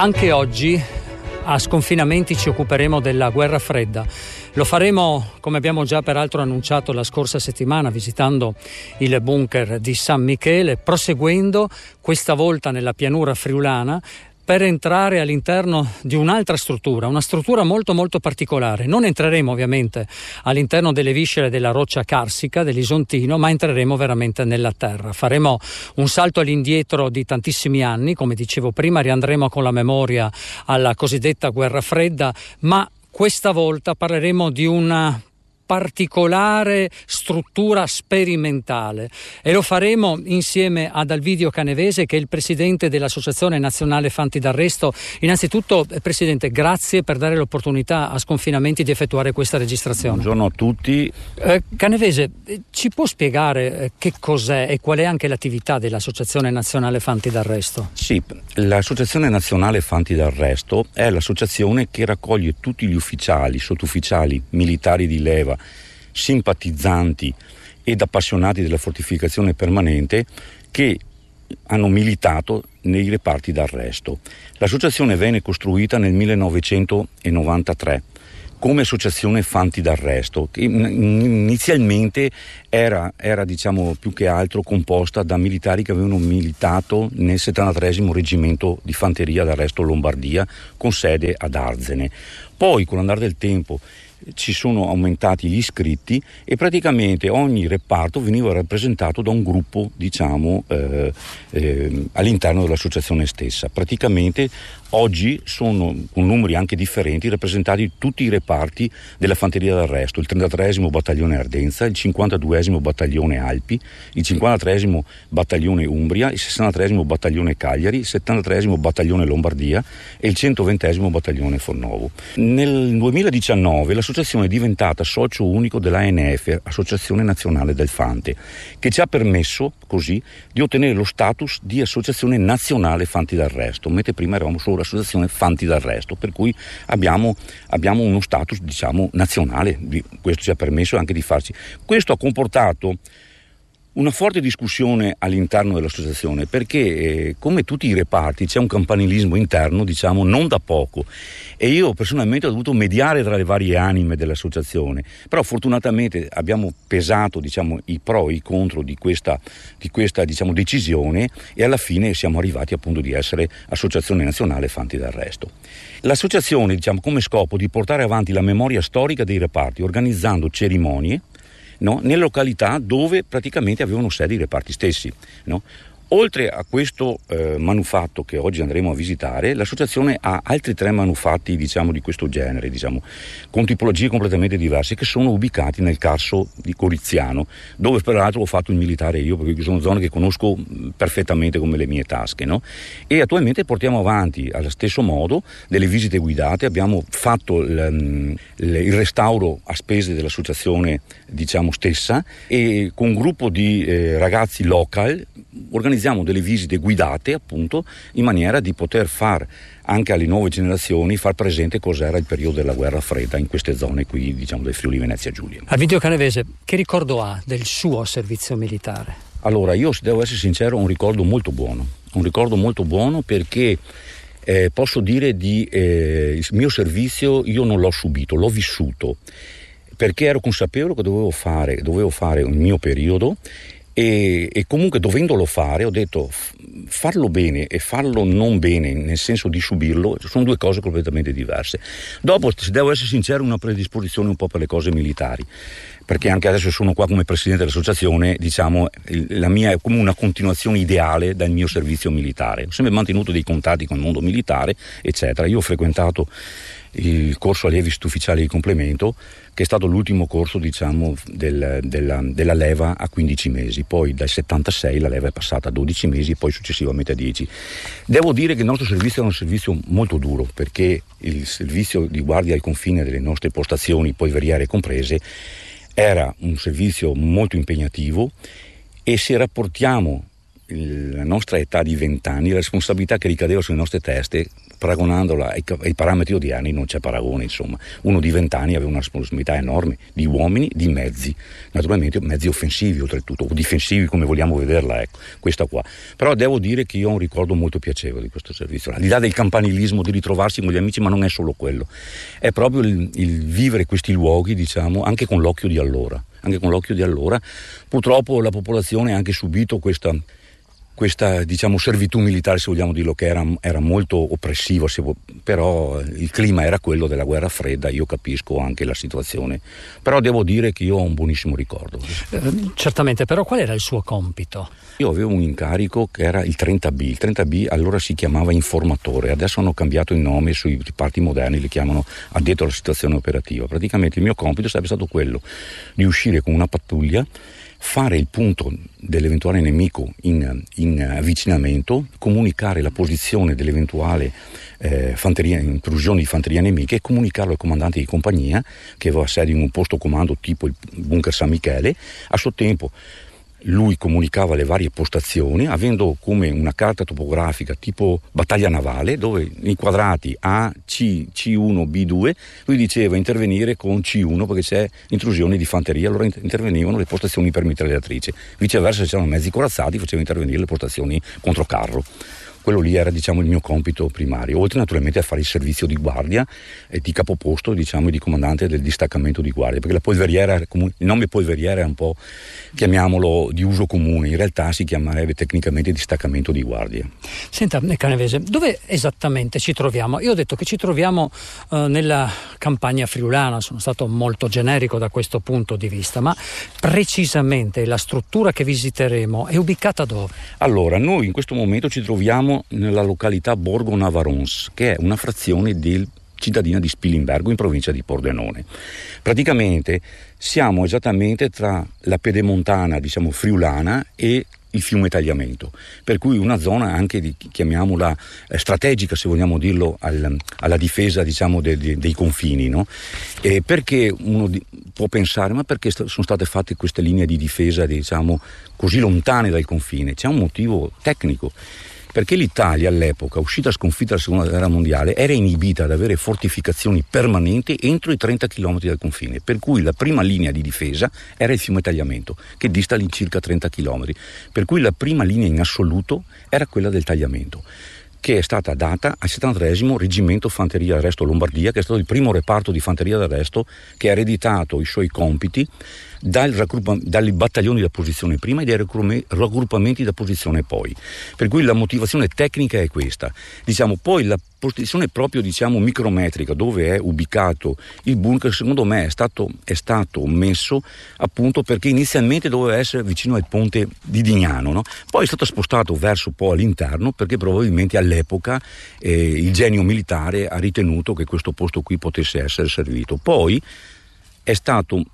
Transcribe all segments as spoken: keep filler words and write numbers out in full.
Anche oggi a Sconfinamenti ci occuperemo della guerra fredda. Lo faremo, come abbiamo già peraltro annunciato la scorsa settimana, visitando il bunker di San Michele, proseguendo questa volta nella pianura friulana per entrare all'interno di un'altra struttura, una struttura molto molto particolare. Non entreremo ovviamente all'interno delle viscere della roccia carsica dell'Isontino, ma entreremo veramente nella terra. Faremo un salto all'indietro di tantissimi anni, come dicevo prima, riandremo con la memoria alla cosiddetta guerra fredda, ma questa volta parleremo di una particolare struttura sperimentale e lo faremo insieme ad Alvidio Canevese, che è il presidente dell'Associazione Nazionale Fanti d'Arresto. Innanzitutto, Presidente, grazie per dare l'opportunità a Sconfinamenti di effettuare questa registrazione. Buongiorno a tutti. Eh, Canevese, ci può spiegare eh, che cos'è e qual è anche l'attività dell'Associazione Nazionale Fanti d'Arresto? Sì, l'Associazione Nazionale Fanti d'Arresto è l'associazione che raccoglie tutti gli ufficiali, sottufficiali, militari di leva, simpatizzanti ed appassionati della fortificazione permanente che hanno militato nei reparti d'arresto. L'associazione venne costruita nel millenovecentonovantatré come associazione Fanti d'Arresto, che inizialmente era, era diciamo più che altro composta da militari che avevano militato nel settantatreesimo reggimento di fanteria d'arresto Lombardia con sede ad Arzene. Poi, con l'andare del tempo, ci sono aumentati gli iscritti e praticamente ogni reparto veniva rappresentato da un gruppo, diciamo, eh, eh, all'interno dell'associazione stessa. Praticamente oggi sono, con numeri anche differenti, rappresentati tutti i reparti della fanteria d'arresto: il trentatreesimo battaglione Ardenza, il cinquantaduesimo battaglione Alpi, il cinquantatreesimo battaglione Umbria, il sessantatreesimo battaglione Cagliari, il settantatreesimo battaglione Lombardia e il centoventesimo battaglione Fornovo. Nel duemiladiciannove l'associazione è diventata socio unico dell'A N F, Associazione Nazionale del Fante, che ci ha permesso così di ottenere lo status di Associazione Nazionale Fanti d'Arresto, mentre prima eravamo solo Associazione Fanti d'Arresto, per cui abbiamo, abbiamo uno status, diciamo, nazionale. Questo ci ha permesso anche di farci. Questo ha comportato una forte discussione all'interno dell'associazione, perché eh, come tutti i reparti c'è un campanilismo interno, diciamo, non da poco, e io personalmente ho dovuto mediare tra le varie anime dell'associazione, però fortunatamente abbiamo pesato, diciamo, i pro e i contro di questa, di questa diciamo, decisione, e alla fine siamo arrivati appunto di essere Associazione Nazionale Fanti d'Arresto. L'associazione, diciamo, come scopo di portare avanti la memoria storica dei reparti, organizzando cerimonie, no, nelle località dove praticamente avevano sede i reparti stessi, no? Oltre a questo eh, manufatto che oggi andremo a visitare, l'associazione ha altri tre manufatti, diciamo, di questo genere, diciamo, con tipologie completamente diverse, che sono ubicati nel Carso di Coriziano, dove peraltro ho fatto il militare io, perché sono zone che conosco perfettamente come le mie tasche, no? E attualmente portiamo avanti allo stesso modo delle visite guidate. Abbiamo fatto il, il restauro a spese dell'associazione, diciamo, stessa, e con un gruppo di eh, ragazzi local organizziamo delle visite guidate, appunto, in maniera di poter far anche alle nuove generazioni far presente cos'era il periodo della guerra fredda in queste zone qui, diciamo, del Friuli Venezia Giulia. Alvidio Canevese, che ricordo ha del suo servizio militare? Allora, io, se devo essere sincero, ho un ricordo molto buono, un ricordo molto buono perché eh, posso dire di eh, il mio servizio io non l'ho subito, l'ho vissuto, perché ero consapevole che dovevo fare, dovevo fare il mio periodo. E, e comunque, dovendolo fare, ho detto farlo bene e farlo non bene, nel senso di subirlo, sono due cose completamente diverse. Dopo, se devo essere sincero, una predisposizione un po' per le cose militari, perché anche adesso sono qua come presidente dell'associazione, diciamo, la mia è come una continuazione ideale dal mio servizio militare. Ho sempre mantenuto dei contatti con il mondo militare, eccetera. Io ho frequentato il corso allievi ufficiali di complemento, che è stato l'ultimo corso, diciamo, del, della, della leva a quindici mesi. Poi dal settantasei la leva è passata a dodici mesi, poi successivamente a dieci. Devo dire che il nostro servizio era un servizio molto duro, perché il servizio di guardia al confine delle nostre postazioni, poi verriere comprese, era un servizio molto impegnativo, e se rapportiamo il, la nostra età di vent'anni, la responsabilità che ricadeva sulle nostre teste, paragonandola ai, ai parametri odierni, non c'è paragone, insomma. Uno di vent'anni aveva una responsabilità enorme di uomini, di mezzi, naturalmente mezzi offensivi oltretutto, o difensivi come vogliamo vederla, ecco, questa qua. Però devo dire che io ho un ricordo molto piacevole di questo servizio, al di là del campanilismo, di ritrovarsi con gli amici, ma non è solo quello, è proprio il, il vivere questi luoghi, diciamo, anche con l'occhio di allora, anche con l'occhio di allora. Purtroppo la popolazione ha anche subito questa questa diciamo servitù militare, se vogliamo dirlo, che era, era molto oppressiva, però il clima era quello della guerra fredda, io capisco anche la situazione, però devo dire che io ho un buonissimo ricordo. Eh, certamente, però qual era il suo compito? Io avevo un incarico che era il trenta B, il trenta B allora si chiamava informatore, adesso hanno cambiato il nome, sui parti moderni li chiamano addetto alla situazione operativa. Praticamente il mio compito sarebbe stato quello di uscire con una pattuglia, fare il punto dell'eventuale nemico in, in avvicinamento, comunicare la posizione dell'eventuale eh, fanteria, intrusione di fanteria nemica e comunicarlo al comandante di compagnia che aveva sede in un posto comando tipo il bunker San Michele. A suo tempo lui comunicava le varie postazioni avendo come una carta topografica tipo battaglia navale, dove nei quadrati A, C, C uno, B due lui diceva intervenire con C uno perché c'è intrusione di fanteria, allora intervenivano le postazioni per mitragliatrice, viceversa se c'erano mezzi corazzati faceva intervenire le postazioni contro carro. Quello lì era, diciamo, il mio compito primario, oltre naturalmente a fare il servizio di guardia e di capoposto, diciamo, e di comandante del distaccamento di guardia, perché la polveriera, il nome polveriera è un po', chiamiamolo, di uso comune, in realtà si chiamerebbe tecnicamente distaccamento di guardia. Senta, Canavese, dove esattamente ci troviamo? Io ho detto che ci troviamo eh, nella campagna friulana, sono stato molto generico da questo punto di vista, ma precisamente la struttura che visiteremo è ubicata dove? Allora, noi in questo momento ci troviamo nella località Borgo Navarons, che è una frazione del cittadina di Spilimbergo in provincia di Pordenone. Praticamente siamo esattamente tra la pedemontana, diciamo, friulana e il fiume Tagliamento, per cui una zona anche di, chiamiamola eh, strategica, se vogliamo dirlo, al, alla difesa, diciamo, de, de, dei confini, no? E perché uno di, può pensare, ma perché st- sono state fatte queste linee di difesa, diciamo, così lontane dal confine? C'è un motivo tecnico. Perché l'Italia all'epoca, uscita sconfitta dalla seconda guerra mondiale, era inibita ad avere fortificazioni permanenti entro i trenta chilometri dal confine, per cui la prima linea di difesa era il fiume Tagliamento, che dista lì circa trenta chilometri, per cui la prima linea in assoluto era quella del Tagliamento, che è stata data al settantesimo Reggimento Fanteria d'Arresto Lombardia, che è stato il primo reparto di fanteria d'arresto che ha ereditato i suoi compiti dal raggruppa- dai battaglioni da posizione prima e dai raggruppamenti da posizione poi. Per cui la motivazione tecnica è questa. Diciamo, poi la posizione proprio, diciamo, micrometrica dove è ubicato il bunker, secondo me è stato, è stato messo appunto perché inizialmente doveva essere vicino al ponte di Dignano, no? Poi è stato spostato verso poi all'interno perché probabilmente all'epoca eh, il genio militare ha ritenuto che questo posto qui potesse essere servito. Poi è stato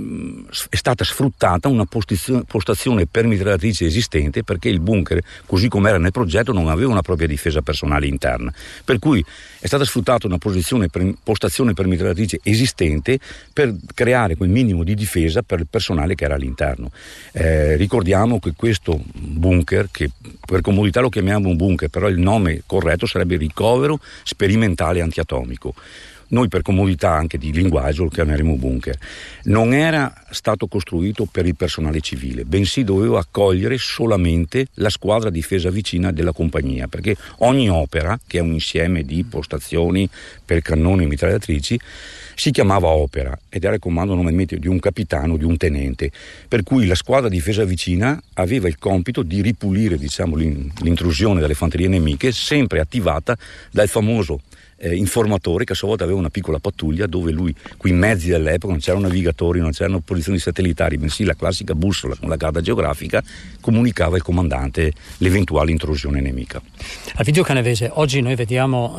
è stata sfruttata una postazione per mitragliatrice esistente, perché il bunker, così come era nel progetto, non aveva una propria difesa personale interna, per cui è stata sfruttata una posizione per, postazione per mitragliatrice esistente per creare quel minimo di difesa per il personale che era all'interno. Eh, ricordiamo che questo bunker, che per comodità lo chiamiamo un bunker, però il nome corretto sarebbe ricovero sperimentale antiatomico. Noi per comodità anche di linguaggio lo chiameremo bunker. Non era stato costruito per il personale civile, bensì doveva accogliere solamente la squadra difesa vicina della compagnia, perché ogni opera, che è un insieme di postazioni per cannoni e mitragliatrici, si chiamava opera ed era il comando normalmente di un capitano o di un tenente, per cui la squadra difesa vicina aveva il compito di ripulire, diciamo, l'intrusione delle fanterie nemiche, sempre attivata dal famoso Eh, informatore, che a sua volta aveva una piccola pattuglia dove lui, quei mezzi dell'epoca, non c'erano navigatori, non c'erano posizioni satellitari, bensì la classica bussola con la carta geografica, comunicava al comandante l'eventuale intrusione nemica. Al Video Canavese oggi noi vediamo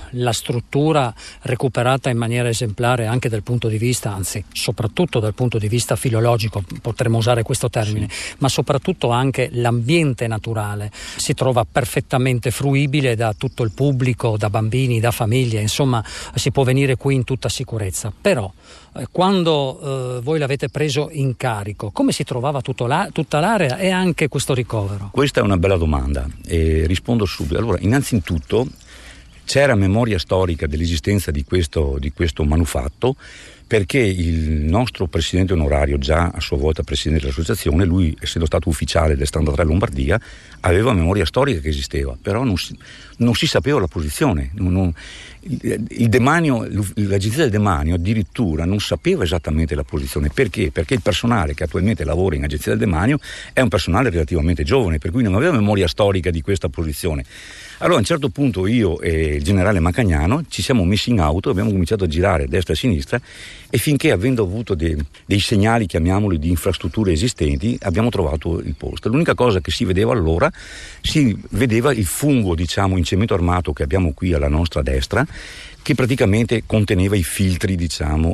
la struttura recuperata in maniera esemplare anche dal punto di vista, anzi soprattutto dal punto di vista filologico, potremmo usare questo termine, sì. ma soprattutto anche l'ambiente naturale si trova perfettamente fruibile da tutto il pubblico, da bambini, da famiglie, insomma si può venire qui in tutta sicurezza. Però eh, quando eh, voi l'avete preso in carico, come si trovava tutto la, tutta l'area e anche questo ricovero? Questa è una bella domanda e rispondo subito. Allora, innanzitutto c'era memoria storica dell'esistenza di questo, di questo manufatto, perché il nostro presidente onorario, già a sua volta presidente dell'associazione, lui essendo stato ufficiale del settantatré Lombardia, aveva memoria storica che esisteva, però non si, non si sapeva la posizione. Non, non, il, il demanio, l'agenzia del demanio addirittura non sapeva esattamente la posizione. Perché? Perché il personale che attualmente lavora in agenzia del demanio è un personale relativamente giovane, per cui non aveva memoria storica di questa posizione. Allora a un certo punto io e il generale Macagnano ci siamo messi in auto, abbiamo cominciato a girare a destra e a sinistra e finché, avendo avuto dei, dei segnali, chiamiamoli, di infrastrutture esistenti, abbiamo trovato il posto. L'unica cosa che si vedeva allora, si vedeva il fungo, diciamo, in cemento armato che abbiamo qui alla nostra destra, che praticamente conteneva i filtri, diciamo,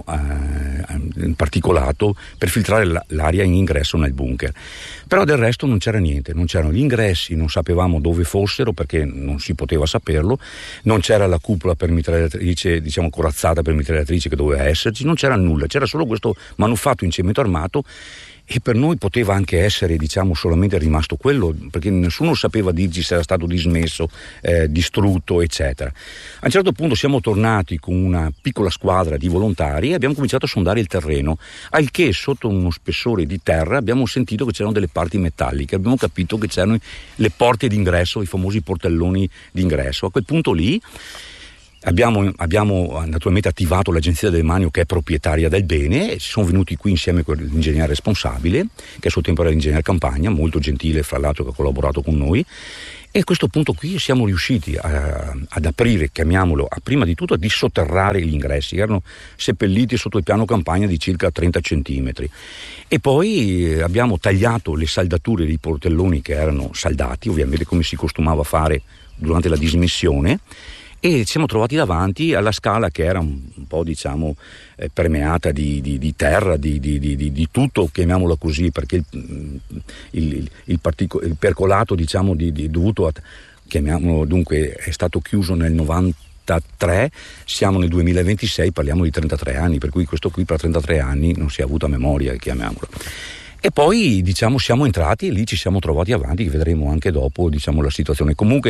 eh, particolato per filtrare l'aria in ingresso nel bunker. Però del resto non c'era niente, non c'erano gli ingressi, non sapevamo dove fossero perché non si poteva saperlo, non c'era la cupola per mitragliatrice, diciamo corazzata per mitragliatrice che doveva esserci, non c'era nulla, c'era solo questo manufatto in cemento armato. E per noi poteva anche essere, diciamo, solamente rimasto quello, perché nessuno sapeva dirci se era stato dismesso, eh, distrutto, eccetera. A un certo punto siamo tornati con una piccola squadra di volontari e abbiamo cominciato a sondare il terreno, al che sotto uno spessore di terra abbiamo sentito che c'erano delle parti metalliche, abbiamo capito che c'erano le porte d'ingresso, i famosi portelloni d'ingresso. A quel punto lì Abbiamo, abbiamo naturalmente attivato l'agenzia del demanio, che è proprietaria del bene, e sono venuti qui insieme con l'ingegnere responsabile, che a suo tempo era l'ingegnere Campagna, molto gentile fra l'altro, che ha collaborato con noi, e a questo punto qui siamo riusciti a, ad aprire, chiamiamolo, a, prima di tutto a dissotterrare gli ingressi, erano seppelliti sotto il piano campagna di circa trenta centimetri, e poi abbiamo tagliato le saldature dei portelloni che erano saldati, ovviamente come si costumava fare durante la dismissione, e ci siamo trovati davanti alla scala che era un, un po', diciamo, eh, permeata di, di, di terra, di, di, di, di tutto, chiamiamola così, perché il, il, il, partico, il percolato, diciamo, di, di, dovuto a, chiamiamolo dunque, è stato chiuso nel novantatré, siamo nel duemilaventisei, parliamo di trentatré anni, per cui questo qui per trentatré anni non si è avuta memoria, chiamiamolo. E poi, diciamo, siamo entrati e lì ci siamo trovati avanti, che vedremo anche dopo, diciamo, la situazione. Comunque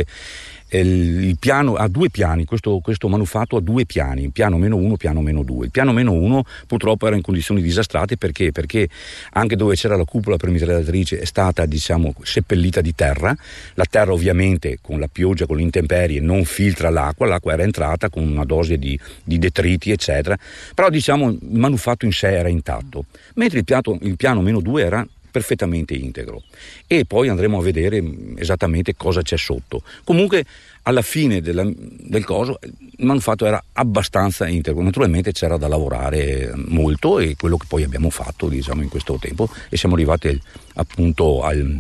il piano ha due piani, questo, questo manufatto ha due piani, piano meno uno, piano meno due. Il piano meno uno purtroppo era in condizioni disastrate, perché? Perché anche dove c'era la cupola per mitragliatrice è stata, diciamo, seppellita di terra. La terra ovviamente con la pioggia, con le intemperie, non filtra l'acqua, l'acqua era entrata con una dose di, di detriti eccetera, però diciamo il manufatto in sé era intatto, mentre il piano, il piano meno due era perfettamente integro, e poi andremo a vedere esattamente cosa c'è sotto. Comunque alla fine della, del coso il manufatto era abbastanza integro, naturalmente c'era da lavorare molto, e quello che poi abbiamo fatto, diciamo, in questo tempo, e siamo arrivati appunto al,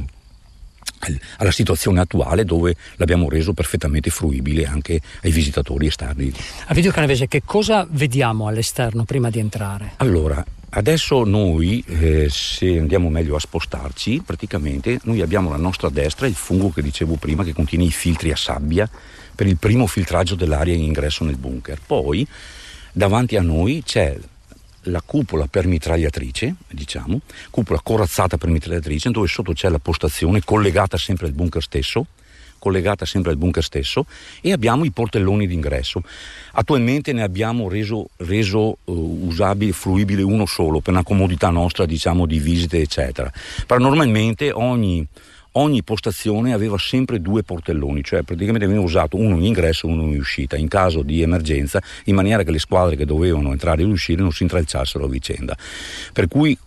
al, alla situazione attuale, dove l'abbiamo reso perfettamente fruibile anche ai visitatori esterni. A Video Canavese, che cosa vediamo all'esterno prima di entrare? Allora, adesso noi, eh, se andiamo meglio a spostarci, praticamente noi abbiamo alla nostra destra il fungo che dicevo prima, che contiene i filtri a sabbia per il primo filtraggio dell'aria in ingresso nel bunker. Poi davanti a noi c'è la cupola per mitragliatrice, diciamo, cupola corazzata per mitragliatrice, dove sotto c'è la postazione collegata sempre al bunker stesso, collegata sempre al bunker stesso, e abbiamo i portelloni d'ingresso. Attualmente ne abbiamo reso, reso uh, usabile, fruibile uno solo, per una comodità nostra, diciamo, di visite eccetera. Però normalmente ogni, ogni postazione aveva sempre due portelloni, cioè praticamente veniva usato uno in ingresso e uno in uscita, in caso di emergenza, in maniera che le squadre che dovevano entrare e uscire non si intralciassero a vicenda. Per cui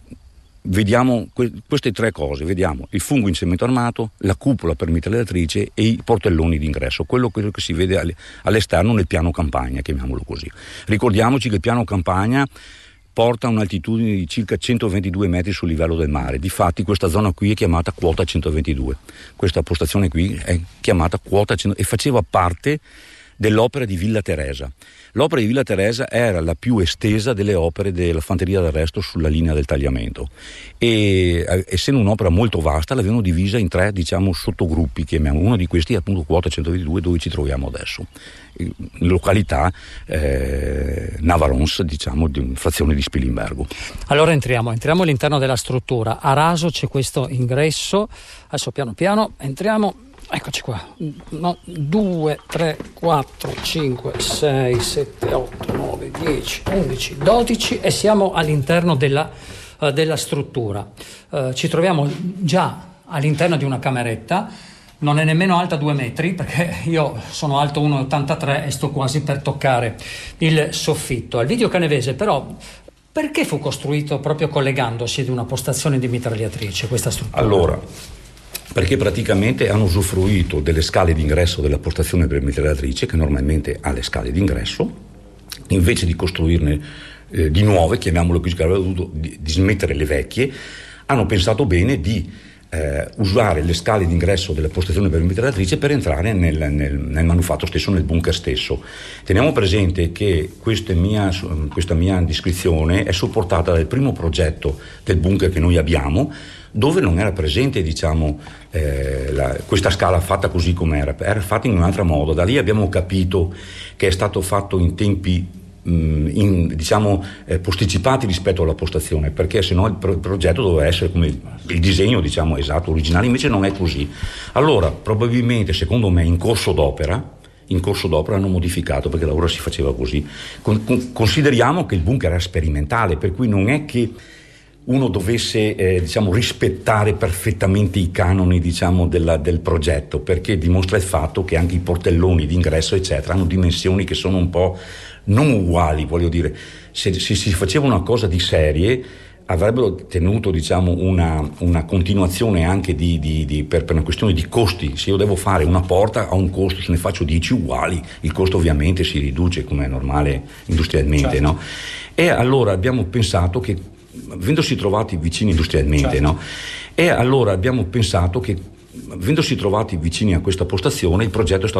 vediamo que- queste tre cose, vediamo il fungo in cemento armato, la cupola per mitragliatrice e i portelloni d'ingresso, quello, quello che si vede alle- all'esterno nel piano campagna, chiamiamolo così. Ricordiamoci che il piano campagna porta a un'altitudine di circa centoventidue metri sul livello del mare. Difatti questa zona qui è chiamata quota centoventidue, questa postazione qui è chiamata quota centoventidue e faceva parte dell'opera di Villa Teresa. L'opera di Villa Teresa era la più estesa delle opere della Fanteria d'Arresto sulla linea del tagliamento e eh, essendo un'opera molto vasta l'avevano divisa in tre, diciamo, sottogruppi, chiamiamo. Uno di questi è appunto quota centoventidue, dove ci troviamo adesso, in località eh, Navarons, diciamo, di frazione di Spilimbergo. Allora entriamo, entriamo all'interno della struttura. A raso c'è questo ingresso, adesso piano piano entriamo. Eccoci qua, no, due, tre, quattro, cinque, sei, sette, otto, nove, dieci, undici, dodici e siamo all'interno della, uh, della struttura. Uh, ci troviamo già all'interno di una cameretta, non è nemmeno alta due metri perché io sono alto uno virgola ottantatré e sto quasi per toccare il soffitto. Al Video Canevese però, perché fu costruito proprio collegandosi ad una postazione di mitragliatrice questa struttura? Allora, perché praticamente hanno usufruito delle scale d'ingresso della postazione per mitragliatrice, che normalmente ha le scale d'ingresso, invece di costruirne eh, di nuove, chiamiamolo così, che avrebbero dovuto di, di smettere le vecchie, hanno pensato bene di eh, usare le scale d'ingresso della postazione per mitragliatrice per entrare nel, nel, nel manufatto stesso, nel bunker stesso. Teniamo presente che questa mia, questa mia descrizione è supportata dal primo progetto del bunker che noi abbiamo, dove non era presente, diciamo, eh, la, questa scala fatta così com'era, era fatta in un altro modo. Da lì abbiamo capito che è stato fatto in tempi mh, in, diciamo eh, posticipati rispetto alla postazione, perché sennò il, pro- il progetto doveva essere come il, il disegno, diciamo, esatto, originale, invece non è così. Allora probabilmente, secondo me, in corso d'opera in corso d'opera hanno modificato, perché ora si faceva così. Con, con, consideriamo che il bunker era sperimentale, per cui non è che uno dovesse eh, diciamo rispettare perfettamente i canoni, diciamo, della, del progetto, perché dimostra il fatto che anche i portelloni d'ingresso eccetera hanno dimensioni che sono un po' non uguali, voglio dire. Se, se si faceva una cosa di serie avrebbero tenuto, diciamo, una, una continuazione anche di, di, di, per, per una questione di costi. Se io devo fare una porta a un costo, se ne faccio dieci uguali, il costo ovviamente si riduce, come è normale industrialmente, certo. No? E allora abbiamo pensato che, avendosi trovati vicini industrialmente, certo. No? E allora abbiamo pensato che, avendosi trovati vicini a questa postazione, il progetto è stato